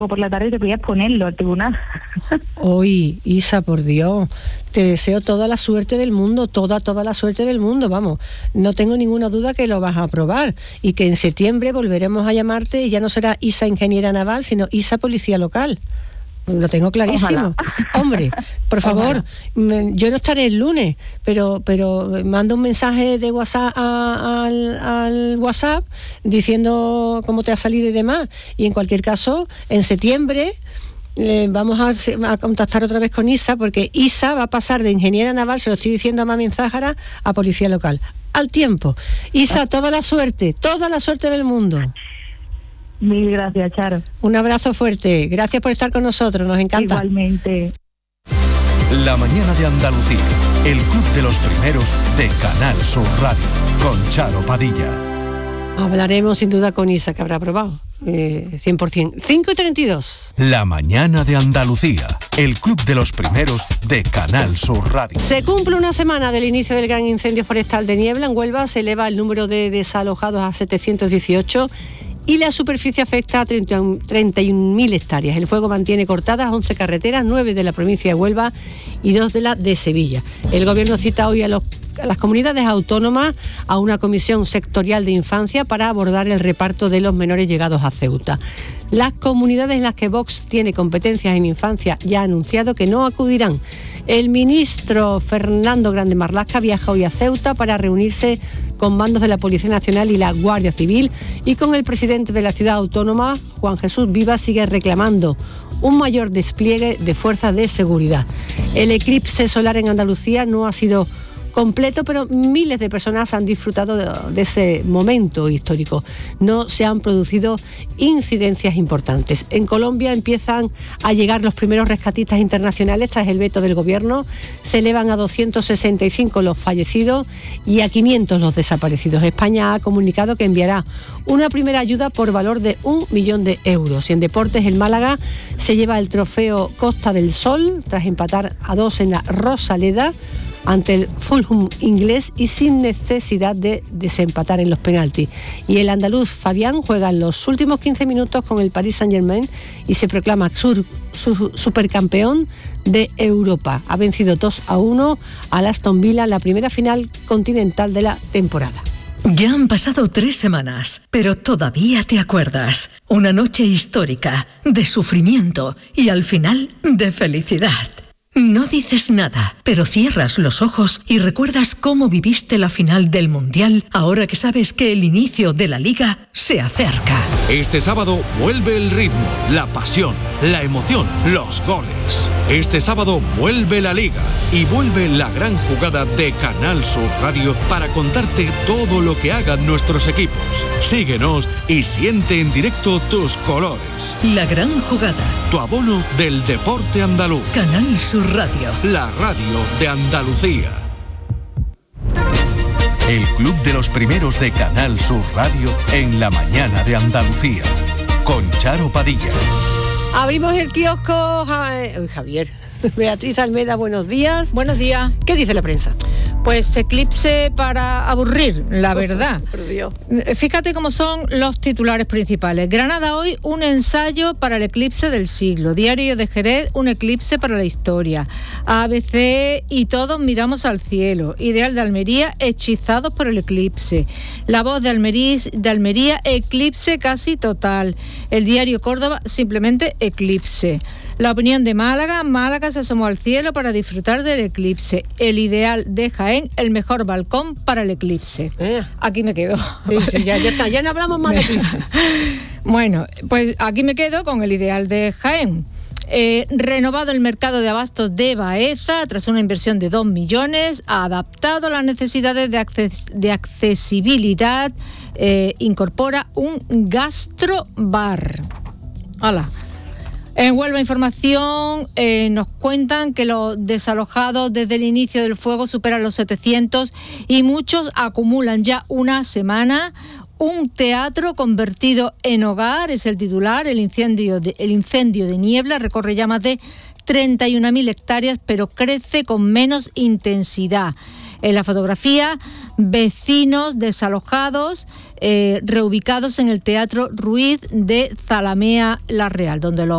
por la tarde te podías ponerlo al tribunal. Hoy, Isa, por Dios, te deseo toda la suerte del mundo, toda la suerte del mundo, vamos. No tengo ninguna duda que lo vas a aprobar y que en septiembre volveremos a llamarte y ya no será Isa ingeniera naval, sino Isa policía local. Lo tengo clarísimo. Ojalá. Hombre, por favor, yo no estaré el lunes, pero manda un mensaje de WhatsApp al WhatsApp diciendo cómo te ha salido y demás. Y en cualquier caso, en septiembre vamos a contactar otra vez con Isa, porque Isa va a pasar de ingeniera naval, se lo estoy diciendo a Mami en Záhara, a policía local. Al tiempo. Isa, toda la suerte del mundo. Mil gracias, Charo. Un abrazo fuerte. Gracias por estar con nosotros. Nos encanta. Igualmente. La mañana de Andalucía. El club de los primeros de Canal Sur Radio. Con Charo Padilla. Hablaremos sin duda con Isa, que habrá aprobado. 100%. 5:32. La mañana de Andalucía. El club de los primeros de Canal Sur Radio. Se cumple una semana del inicio del gran incendio forestal de Niebla. En Huelva se eleva el número de desalojados a 718 y la superficie afecta a 31.000 hectáreas. El fuego mantiene cortadas 11 carreteras, 9 de la provincia de Huelva y 2 de la de Sevilla. El gobierno cita hoy a las comunidades autónomas a una comisión sectorial de infancia para abordar el reparto de los menores llegados a Ceuta. Las comunidades en las que Vox tiene competencias en infancia ya ha anunciado que no acudirán. El ministro Fernando Grande Marlaska viaja hoy a Ceuta para reunirse con mandos de la Policía Nacional y la Guardia Civil, y con el presidente de la ciudad autónoma, Juan Jesús Vivas, sigue reclamando un mayor despliegue de fuerzas de seguridad. El eclipse solar en Andalucía no ha sido completo, pero miles de personas han disfrutado de ese momento histórico. No se han producido incidencias importantes. En Colombia empiezan a llegar los primeros rescatistas internacionales tras el veto del gobierno. Se elevan a 265 los fallecidos y a 500 los desaparecidos. España ha comunicado que enviará una primera ayuda por valor de 1 millón de euros. Y en deportes, el Málaga se lleva el trofeo Costa del Sol tras empatar a 2 en la Rosaleda ante el Fulham inglés y sin necesidad de desempatar en los penaltis. Y el andaluz Fabián juega en los últimos 15 minutos con el Paris Saint-Germain y se proclama supercampeón de Europa. Ha vencido 2-1 al Aston Villa en la primera final continental de la temporada. Ya han pasado 3 semanas, pero todavía te acuerdas. Una noche histórica, de sufrimiento y al final de felicidad. No dices nada, pero cierras los ojos y recuerdas cómo viviste la final del Mundial ahora que sabes que el inicio de la Liga se acerca. Este sábado vuelve el ritmo, la pasión, la emoción, los goles. Este sábado vuelve la Liga y vuelve la gran jugada de Canal Sur Radio para contarte todo lo que hagan nuestros equipos. Síguenos y siente en directo tus colores. La gran jugada. Tu abono del deporte andaluz. Canal Sur Radio. La radio de Andalucía. El club de los primeros de Canal Sur Radio en la mañana de Andalucía. Con Charo Padilla. Abrimos el kiosco. Javier. Beatriz Almeda, buenos días. Buenos días. ¿Qué dice la prensa? Pues eclipse para aburrir, la verdad. Por Dios. Fíjate cómo son los titulares principales. Granada hoy, un ensayo para el eclipse del siglo. Diario de Jerez, un eclipse para la historia. ABC y todos miramos al cielo. Ideal de Almería, hechizados por el eclipse. La Voz de Almería, eclipse casi total. El diario Córdoba, simplemente eclipse. La Opinión de Málaga, Málaga se asomó al cielo para disfrutar del eclipse. El Ideal de Jaén, el mejor balcón para el eclipse. Aquí me quedo. Sí, ya está, ya no hablamos más de eclipse. Bueno, pues aquí me quedo con el Ideal de Jaén. Renovado el mercado de abastos de Baeza tras una inversión de 2 millones, ha adaptado las necesidades de accesibilidad, incorpora un gastrobar. ¡Hala! En Huelva Información nos cuentan que los desalojados desde el inicio del fuego superan los 700 y muchos acumulan ya una semana. Un teatro convertido en hogar es el titular. El incendio de Niebla recorre ya más de 31.000 hectáreas, pero crece con menos intensidad. En la fotografía, vecinos desalojados, reubicados en el Teatro Ruiz de Zalamea La Real, donde los